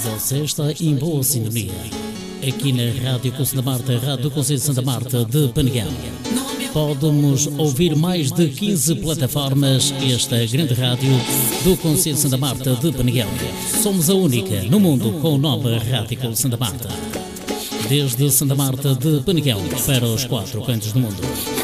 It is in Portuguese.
Você está em boa sintonia. Aqui na Rádio Conselho da Marta, Rádio Conselho de Santa Marta de Penegal. Podemos ouvir mais de 15 plataformas. Esta grande rádio do Conselho de Santa Marta de Penegal. Somos a única no mundo com o nome Rádio Conselho de Santa Marta. Desde Santa Marta de Penegal para os 4 cantos do mundo.